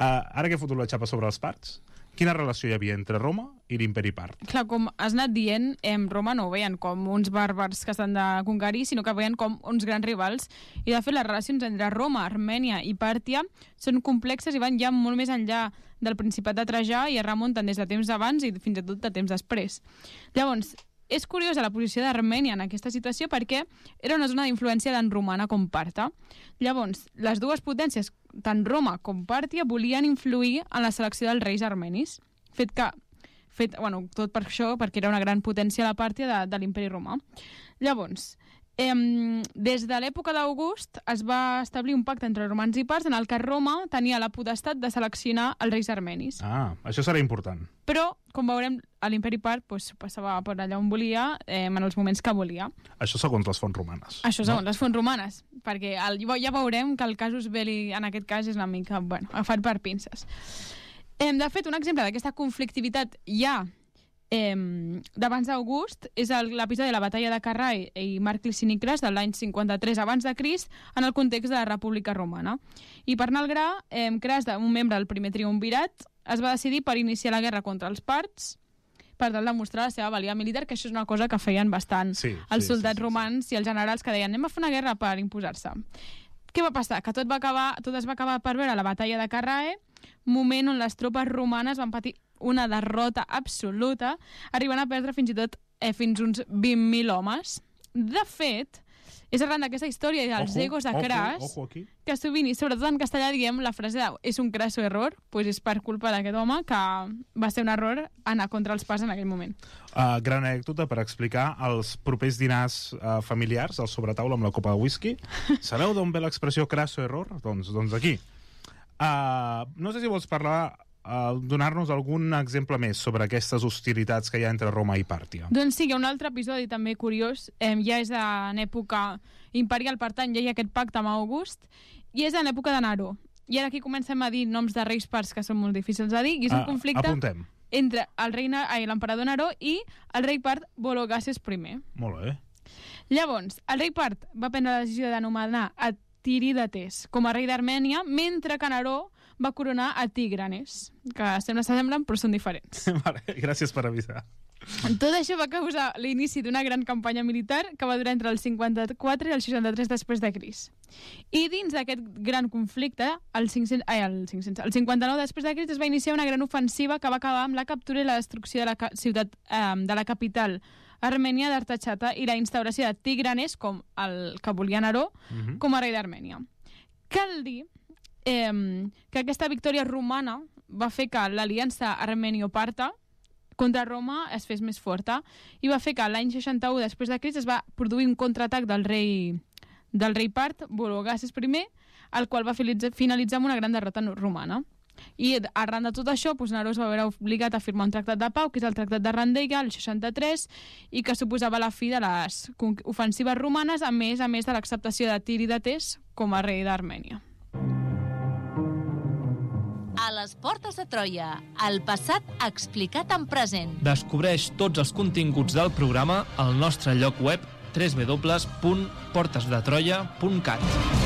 Ara que he fotut la xapa sobre els parts, quina relació hi havia entre Roma i l'imperi part? Clar, com has anat dient, Roma no ho veien com uns bàrbars que estan de conquerir, sinó que veien com uns grans rivals. I, de fet, les relacions entre Roma, Armènia i Pàrtia són complexes i van ja molt més enllà del Principat de Trajà i es remunten des de temps abans i fins i tot de temps després. Llavors, és curiosa la posició d'Armènia en aquesta situació perquè era una zona d'influència tant romana com parta. Llavors, les dues potències, tant Roma com Pàrtia, volien influir en la selecció dels reis armenis. Tot per això, perquè era una gran potència la Pàrtia de l'imperi romà. Llavors, des de l'època d'August es va establir un pacte entre romans i parts en el que Roma tenia la potestat de seleccionar els reis armenis. Això serà important. Però, com veurem, a l'imperi part passava per allà on volia, en els moments que volia. Això segons les fonts romanes. Això segons les fonts romanes, perquè ja veurem que el casus belli en aquest cas és una mica, agafat per pinces. De fet, un exemple d'aquesta conflictivitat d'abans d'August és l'episodi de la batalla de Carrai i Marc Licini Cras de l'any 53 abans de Crist en el context de la República Romana. I per anar al gra, Cras, un membre del primer triumvirat, es va decidir per iniciar la guerra contra els parts per tal de mostrar la seva valia militar, que això és una cosa que feien bastant els soldats romans i els generals que deien anem a fer una guerra per imposar-se. Què va passar? Que tot es va acabar per veure la batalla de Carrai, moment on les tropes romanes van patir una derrota absoluta, arribant a perdre fins i tot fins uns 20.000 homes. De fet, és arran d'aquesta història dels egos de Cras que sovint, i sobretot en castellà, diem la frase de és un crasso error, doncs és per culpa d'aquest home que va ser un error anar contra els parts en aquell moment. Gran anècdota per explicar els propers dinars familiars al sobretaula amb la copa de whisky. Sabeu d'on ve l'expressió crasso error? Doncs d'aquí. No sé si vols parlar, donar-nos algun exemple més sobre aquestes hostilitats que hi ha entre Roma i Pàrtia. Doncs sí, hi ha un altre episodi també curiós, ja és en època imperial, per tant ja hi ha aquest pacte amb August, i és en època de Neró. I ara aquí comencem a dir noms de reis parts que són molt difícils de dir, i és un conflicte entre l'emperador Neró i el rei part Vologases I. Molt bé. Llavors, el rei part va prendre la decisió de nomenar a Tiridates com a rei d'Armènia, mentre que Neró va coronar a Tigranes, que s'assemblen però són diferents. Vale, gràcies per avisar. Tot això va causar l'inici d'una gran campanya militar que va durar entre el 54 i el 63 després de Crist. I dins d'aquest gran conflicte, el 59 després de Crist es va iniciar una gran ofensiva que va acabar amb la captura i la destrucció de la ciutat de la capital armènia d'Artachata i la instauració de Tigranes, com el que volia Neró, com a rei d'Armènia. Cal dir que aquesta victòria romana va fer que l'aliança armenio-parta contra Roma es fes més forta i va fer que l'any 61 després de Crist es va produir un contraatac del rei part, Vologases I, el qual va finalitzar amb una gran derrota romana. I arran de tot això, Neró es va veure obligat a firmar un tractat de pau, que és el Tractat de Randella, el 63, i que suposava la fi de les ofensives romanes, a més de l'acceptació de Tiridates com a rei d'Armènia. A les portes de Troia, el passat explicat en present. Descobreix tots els continguts del programa al nostre lloc web www.portesdetroia.cat.